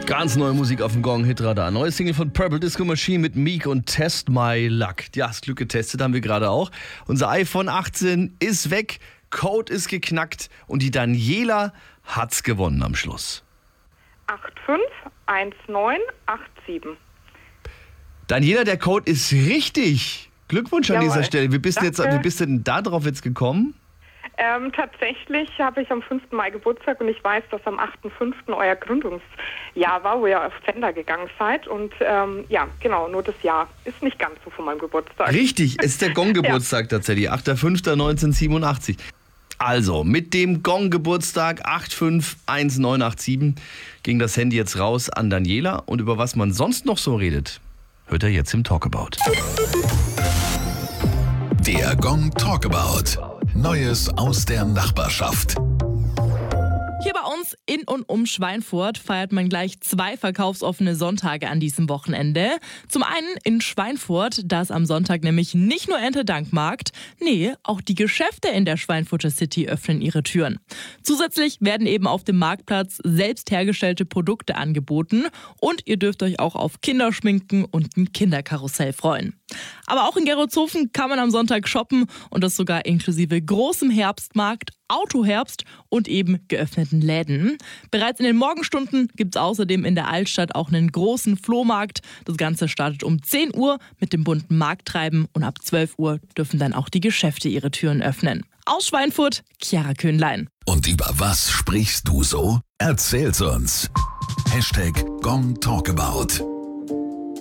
Ganz neue Musik auf dem Gong-Hitradar. Neues Single von Purple Disco Machine mit Meek und Test My Luck. Ja, das Glück getestet haben wir gerade auch. Unser iPhone 18 ist weg, Code ist geknackt und die Daniela hat's gewonnen am Schluss. 851987. Daniela, der Code ist richtig. Glückwunsch an dieser Stelle. Wie bist du denn da drauf jetzt gekommen? Tatsächlich habe ich am 5. Mai Geburtstag und ich weiß, dass am 8.5. euer Gründungsjahr war, wo ihr auf Sender gegangen seid. Und ja, genau, nur das Jahr ist nicht ganz so von meinem Geburtstag. Richtig, es ist der Gong-Geburtstag tatsächlich, 8.5.1987. Also, mit dem Gong-Geburtstag 85187 ging das Handy jetzt raus an Daniela. Und über was man sonst noch so redet, hört er jetzt im Talkabout. Der Gong Talkabout. Neues aus der Nachbarschaft. Hier bei uns in und um Schweinfurt feiert man gleich 2 verkaufsoffene Sonntage an diesem Wochenende. Zum einen in Schweinfurt, da ist am Sonntag nämlich nicht nur Erntedankmarkt, nee, auch die Geschäfte in der Schweinfurter City öffnen ihre Türen. Zusätzlich werden eben auf dem Marktplatz selbst hergestellte Produkte angeboten und ihr dürft euch auch auf Kinderschminken und ein Kinderkarussell freuen. Aber auch in Gerolzhofen kann man am Sonntag shoppen und das sogar inklusive großem Herbstmarkt, Autoherbst und eben geöffneten Läden. Bereits in den Morgenstunden gibt es außerdem in der Altstadt auch einen großen Flohmarkt. Das Ganze startet um 10 Uhr mit dem bunten Markttreiben und ab 12 Uhr dürfen dann auch die Geschäfte ihre Türen öffnen. Aus Schweinfurt, Chiara Köhnlein. Und über was sprichst du so? Erzähl's uns. #GongTalkabout